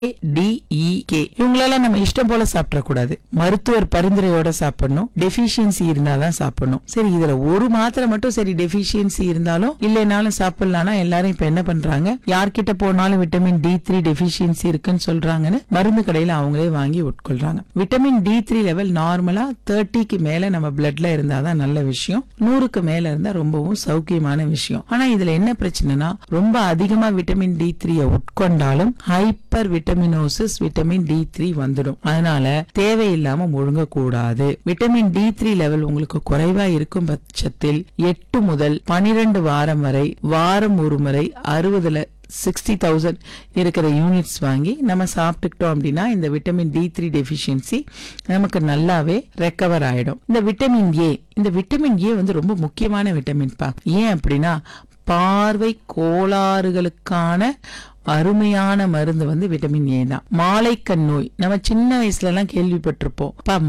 DEK இவங்களெல்லாம் நம்ம இஷ்டம் போல சாப்பிடக்கூடாது. மருத்துவர் பரிந்துரையோட சாப்பிடணும். டெபிஷியன்சி இருந்தாதான் சாப்பிடணும். சரி, இதுல ஒரு மாத்திரை மட்டும் சரி டெபிஷியன்சி இருந்தாலும் இல்லைனாலும் சாப்பிடலாம்னா எல்லாரும் இப்ப என்ன பண்றாங்க, யார்கிட்ட போனாலும் விட்டமின் D3 டெபிஷியன்சி இருக்குன்னு சொல்றாங்கன்னு மருந்து கடையில அவங்களே வாங்கி உட்கொள்றாங்க. விட்டமின் D3 லெவல் நார்மலா 30க்கு மேல நம்ம பிளட்ல இருந்தாதான் நல்ல விஷயம். 100க்கு மேல இருந்தா ரொம்பவும் சௌக்கியமான விஷயம். ஆனா இதுல என்ன பிரச்சனைனா, ரொம்ப அதிகமா vitamin D3 உட்கொண்டாலும் hyper vitaminosis vitamin D3 வந்துடும். அதனால தேவையில்லாம முழுங்க கூடாது. விட்டமின் D3 லெவல் உங்களுக்கு குறைவா இருக்கும் பட்சத்தில் 8 முதல் 12 வாரம் வரை வாரம் ஒரு முறை 60,000 இருக்கிற யூனிட்ஸ் வாங்கி நம்ம சாப்பிட்டுக்கிட்டோம் அப்படின்னா இந்த விட்டமின் D3 டெபிஷியன்சி நமக்கு நல்லாவே ரெக்கவர் ஆயிடும். இந்த விட்டமின் ஏ வந்து ரொம்ப முக்கியமான விட்டமின் பா. ஏன் அப்படின்னா பார்வை கோளாறுகளுக்கான அருமையான மருந்து வந்து விட்டமின் ஏ தான். மாலைக்கண் நோய் நம்ம சின்ன வயசுல எல்லாம் கேள்விப்பட்டிருப்போம்.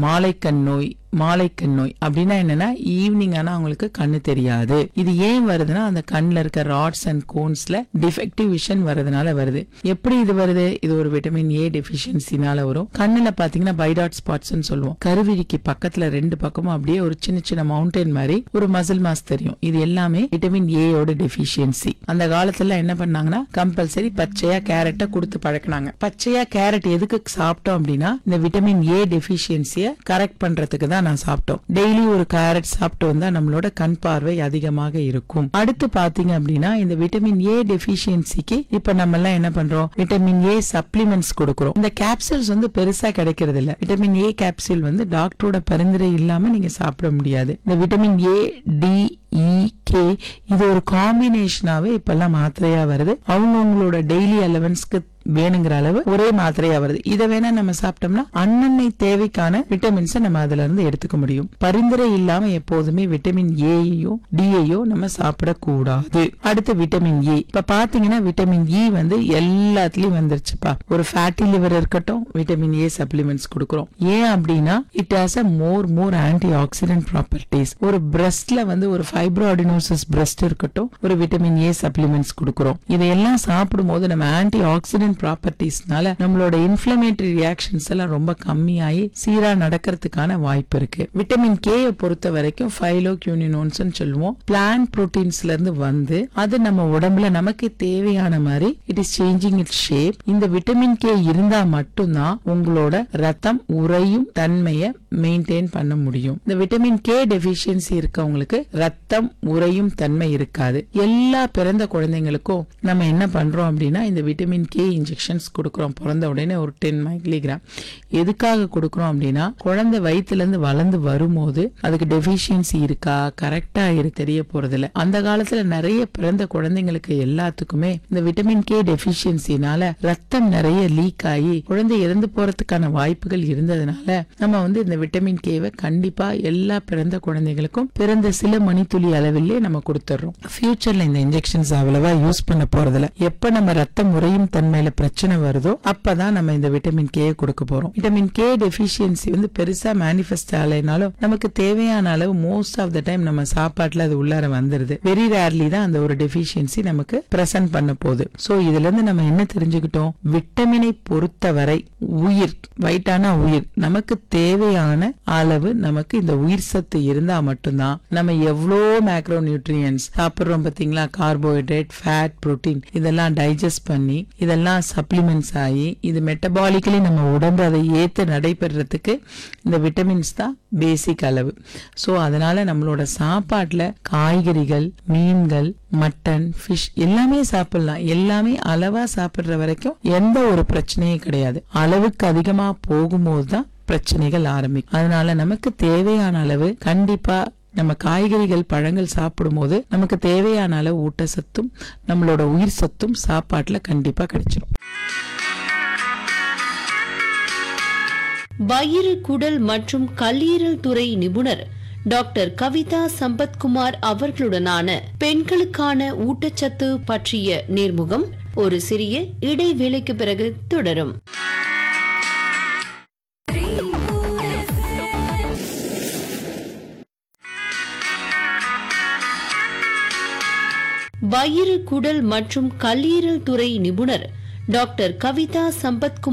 மாலைக்கண் நோய் அப்படின்னா என்னன்னா, ஈவினிங் ஆனா அவங்களுக்கு கண்ணு தெரியாது. இது ஏன் வருதுன்னா, அந்த கண்ணுல இருக்க ராட்ஸ் அண்ட் கோன்ஸ்ல டிஃபெக்டிவ் விஷன் வருதுனால வருது. எப்படி இது வருது? இது ஒரு விட்டமின் ஏ டெபிஷியன்சினால வரும். கண்ணுல பாத்தீங்கன்னா பைடாட் ஸ்பாட்ஸ் சொல்லுவோம். கருவிழிக்கு பக்கத்துல 2 பக்கமும் அப்படியே ஒரு சின்ன சின்ன மவுண்டன் மாதிரி ஒரு மசில் மாஸ் தெரியும். இது எல்லாமே விட்டமின் ஏயோட டெபிஷியன்சி. அந்த காலத்துல என்ன பண்ணாங்கன்னா, கம்பல்சரி பச்சையா கேரட்டை கொடுத்து பழக்கினாங்க. பச்சையா கேரட் எதுக்கு சாப்பிட்டோம் அப்படின்னா, இந்த விட்டமின் ஏ டெபிஷியன்சியை கரெக்ட் பண்றதுக்கு தான் நான் சாப்பிட்டோம். டெய்லி ஒரு கேரட் சாப்பிட்டு வந்தா நம்மளோட கண் பார்வை அதிகமாக இருக்கும். அடுத்து பாத்தீங்க அப்படின்னா, இந்த விட்டமின் ஏ டெபிஷியன்சிக்கு இப்ப நம்ம எல்லாம் என்ன பண்றோம், விட்டமின் ஏ சப்ளிமெண்ட்ஸ் கொடுக்கிறோம். இந்த கேப்சூல்ஸ் வந்து பெருசா கிடைக்கிறது இல்ல. விட்டமின் ஏ கேப்சூல் வந்து டாக்டரோட பரிந்துரை இல்லாம நீங்க சாப்பிட முடியாது. இந்த விட்டமின் ஏ DEK இது ஒரு காம்பினேஷனாவே இப்பெல்லாம் மாத்திரையா வருது. அவங்களோட டெய்லி அலவன்ஸ்க்கு வேணுங்கிற அளவு ஒரே மாத்திரையா வருது. இதை வேணா நம்ம சாப்பிட்டோம்னா அன்னன்னை தேவைக்கான விட்டமின்ஸ் நம்ம அதுல இருந்து எடுத்துக்க முடியும். பரிந்துரை இல்லாம எப்போதுமே விட்டமின் ஏயோ டியோ நம்ம சாப்பிடக்கூடாது. அடுத்து விட்டமின் ஏ. இப்ப பாத்தீங்கன்னா விட்டமின் இ வந்து எல்லாத்துலயும் வந்துருச்சுப்பா. ஒரு ஃபேட்டி லிவர் இருக்கட்டும், விட்டமின் ஏ சப்ளிமெண்ட்ஸ் கொடுக்கிறோம். ஏன் அப்படின்னா it has a more anti accident properties. ஒரு பிரஸ்ட்ல வந்து ஒரு ஃபைப்ரோஅடினோசிஸ் பிரஸ்ட் இருக்கட்டும், ஒரு விட்டமின் ஏ சப்ளிமெண்ட்ஸ் கொடுக்கிறோம். இதையெல்லாம் சாப்பிடும் போது நம்ம ஆன்டி ஆக்சிடென்ட் ப்ராப்பர்ட்டிஸ்னால நம்மளோட இன்ஃப்ளமேட்டரி ரியாக்ஷன்ஸ் எல்லாம் ரொம்ப கம்மியாகி சீரா நடக்கிறதுக்கான வாய்ப்பு இருக்கு. விட்டமின் கே பொறுத்த வரைக்கும் ஃபைலோக்யூனினோன்ஸ் சொல்லுவோம். பிளான்ட் புரோட்டீன்ஸ்ல இருந்து வந்து அது நம்ம உடம்புல நமக்கு தேவையான மாதிரி it is changing it's shape. இந்த விட்டமின் கே இருந்தா மட்டும்தான் உங்களோட ரத்தம் உறையும் தன்மையை மெயின்டைன் பண்ண முடியும். இந்த விட்டமின் கே டெபிஷியன்சி இருக்கவங்களுக்கு ரத்தம் உறையும் தன்மை இருக்காது. எல்லா பிறந்த குழந்தைங்களுக்கும் நம்ம என்ன பண்றோம் அப்படின்னா, இந்த விட்டமின் கே இன்ஜெக்ஷன்ஸ் கொடுக்கிறோம். பிறந்த உடனே ஒரு 10 மைக்ரோகிராம். எதுக்காக கொடுக்கிறோம் அப்படின்னா, குழந்தை வயிற்றுல இருந்து வளர்ந்து வரும்போது அதுக்கு டெபிஷியன்சி இருக்கா கரெக்டா தெரிய போறது இல்ல. அந்த காலத்துல நிறைய பிறந்த குழந்தைங்களுக்கு எல்லாத்துக்குமே இந்த விட்டமின் கே டெபிஷியன்சினால ரத்தம் நிறைய லீக் ஆகி குழந்தை இறந்து போறதுக்கான வாய்ப்புகள் இருந்ததுனால நம்ம வந்து இந்த விட்டமின் கேவை கண்டிப்பா எல்லா பிறந்த குழந்தைகளுக்கும் பிறந்த சில மணித்துளி அளவிலே நம்ம கொடுத்துறோம். ஃபியூச்சர்ல இந்த இன்ஜெக்ஷன்ஸ் அவ்வளவா யூஸ் பண்ண போறதில்ல. எப்ப நம்ம ரத்தம் உறையும் தன்மையில பிரச்சனை வருதோ அப்பதான் நம்ம இந்த விட்டமின் கே கொடுக்க போறோம். விட்டமின் கே டெபிஷியன்சி வந்து பெருசா மேனிஃபெஸ்ட் ஆகலைனாலும் நமக்கு தேவையான அளவு மோஸ்ட் ஆஃப் த டைம் நம்ம சாப்பாட்டுல அது உள்ளார வந்துருது. வெரி ரேர்லி தான் அந்த ஒரு டெபிஷியன்சி நமக்கு பிரசன்ட் பண்ண போகுது. சோ இதுல இருந்து நம்ம என்ன தெரிஞ்சுக்கிட்டோம், விட்டமினை பொறுத்தவரை உயிர் வைட்டான உயிர் நமக்கு தேவையான அளவு நமக்கு இந்த உயிர் சத்து இருந்தா மட்டும்தான் நம்ம எவ்வளோ மேக்ரோ நியூட்ரியன்ஸ் சாப்பிடுறோம் பாத்தீங்களா, கார்போஹைட்ரேட், ஃபேட், புரோட்டீன் இதெல்லாம் டைஜஸ்ட் பண்ணி இதெல்லாம் சப்ளிமெண்ட்ஸ் ஆகி இது மெட்டபாலிக்கலி நம்ம உடம்பு அதை ஏற்று நடைபெறதுக்கு இந்த விட்டமின்ஸ் தான் பேசிக் அளவு. ஸோ அதனால நம்மளோட சாப்பாட்டுல காய்கறிகள், மீன்கள், மட்டன், ஃபிஷ் எல்லாமே சாப்பிடலாம். எல்லாமே அளவா சாப்பிடுற வரைக்கும் எந்த ஒரு பிரச்சனையும் கிடையாது. அளவுக்கு அதிகமா போகும்போது தான் பிரச்சனைகள் ஆரம்பிக்கும். அதனால நமக்கு தேவையான அளவு கண்டிப்பா நம்ம காய்கறிகள், பழங்கள் சாப்பிடும் போது நமக்கு தேவையான அளவு ஊட்டச்சத்தும் நம்மளோட உயிர் சத்தும் சாப்பாட்டுல கண்டிப்பா கிடைச்சிடும். வயிறு, குடல் மற்றும் கல்லீரல் துறை நிபுணர் டாக்டர் கவிதா சம்பத்குமார் அவர்களுடனான பெண்களுக்கான ஊட்டச்சத்து பற்றிய நேர்முகம் ஒரு சிறிய இடைவேளைக்கு பிறகு தொடரும். வயிறு, குடல் மற்றும் கல்லீரல் துறை நிபுணர் டாக்டர் கவிதா சம்பத்குமார்